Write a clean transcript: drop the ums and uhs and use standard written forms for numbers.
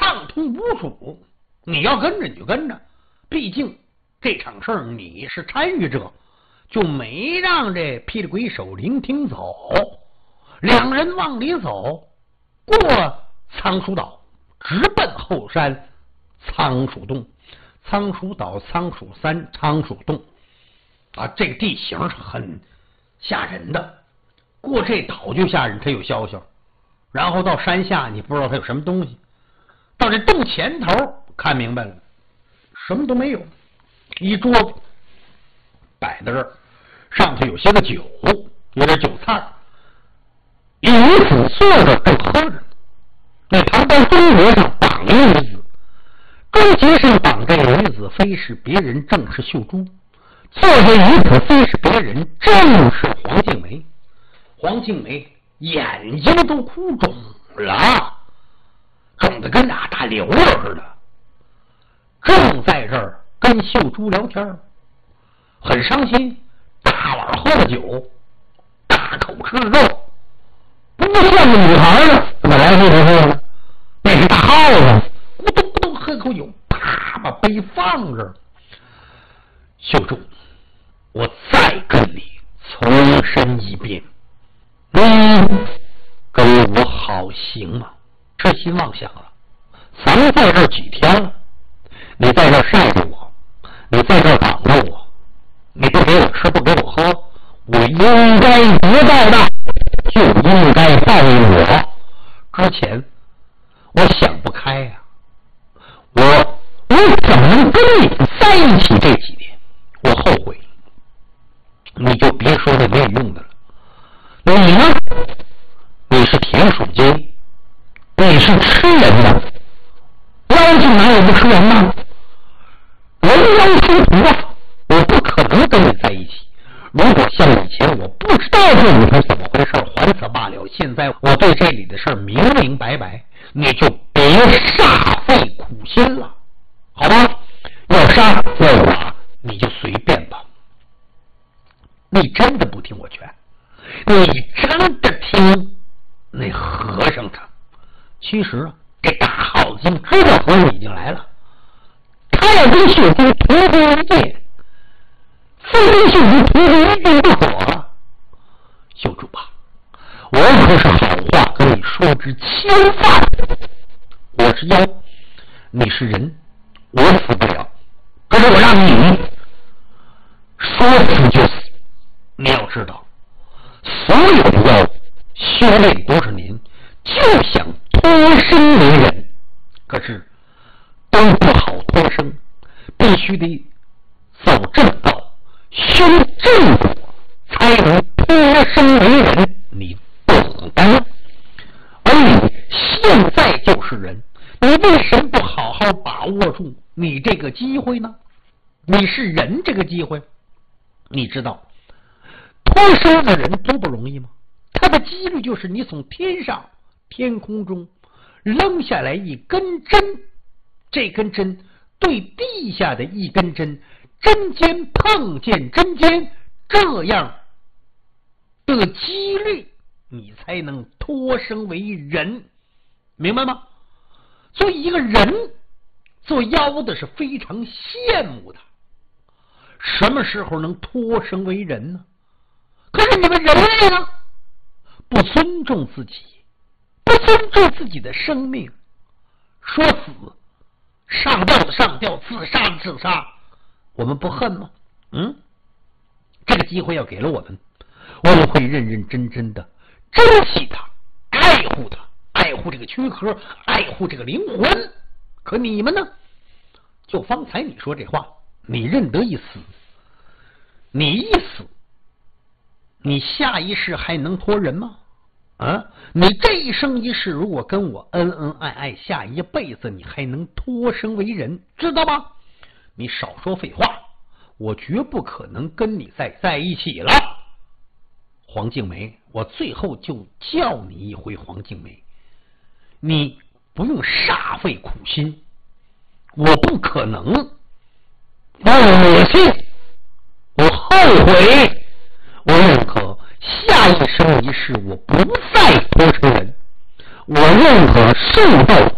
畅通无阻。你要跟着你就跟着，毕竟这场事儿你是参与者，就没让这霹雳鬼首领听走。两人往里走，过仓鼠岛，直奔后山仓鼠洞。仓鼠岛、仓鼠山、仓鼠洞啊，这个地形是很吓人的。过这岛就吓人，它有消息。然后到山下，你不知道它有什么东西。到这洞前头看明白了，什么都没有，一桌子摆在这儿，上头有些个酒，有点酒菜，有女子坐着正喝着。那旁边中节上绑一女子，中节上绑这女子非是别人，正是秀珠。坐这女子非是别人，正是黄静梅。黄静梅眼睛都哭肿了，肿得跟俩大瘤瘤似的，正在这儿跟秀珠聊天，很伤心。大碗喝了酒，大口吃肉，不像个女孩呢，怎么来这么喝呢？那是大耗子，咕咚咕咚喝口酒，啪把杯放这儿。秀珠，我再跟你重申一遍，跟我好行吗？痴心妄想了。咱们在这几天了，你在这晒着我，你在这挡着我，你不给我吃，不给我喝，我应该得到的就应该报应我。之前我想不开呀、我怎么能跟你在一起？这几年我后悔。你就别说这没有用的了。你呢？你是田鼠精，你是吃人的，妖精哪有不吃人吗？人妖殊途啊，我不可能跟你在一起。如果像以前我不知道这里头怎么回事，还此罢了。现在我对这里的事明明白白，你就别煞费苦心了，好吧？要杀要剐你就随便吧。你真的不听我劝？你真的听那和尚他？其实啊，这大耗子知道和尚已经来了，他要跟秀珠同归于尽，非跟秀珠同归于尽不可。秀珠吧，我可是好话跟你说之千万，我是妖，你是人，我死不了，可是我让你说死就死。你要知道，所有的妖修炼多少年，就想脱生为人，可是都不好脱生，必须得走正道，修正果，才能脱生为人。你不能，而你现在就是人，你为什么不好好把握住你这个机会呢？你是人这个机会，你知道脱生的人多不容易吗？他的几率就是你从天空中扔下来一根针，这根针对地下的一根针，针尖碰见针尖，这样的几率你才能脱生为人，明白吗？所以一个人做妖的是非常羡慕的，什么时候能脱生为人呢？可是你们人类呢，不尊重自己，不尊重自己的生命，说死上吊的上吊，自杀的自杀，我们不恨吗？这个机会要给了我们，我们会认认真真的珍惜它，爱护它，爱护这个躯壳，爱护这个灵魂。可你们呢？就方才你说这话，你认得一死，你一死，你下一世还能脱人吗？你这一生一世如果跟我恩恩爱爱，下一辈子你还能脱生为人，知道吗？你少说废话，我绝不可能跟你再在一起了。黄静梅，我最后就叫你一回黄静梅，你不用煞费苦心，我不可能，我恶心，我后悔，我认可下一生一世我不再脱生人，我认可受到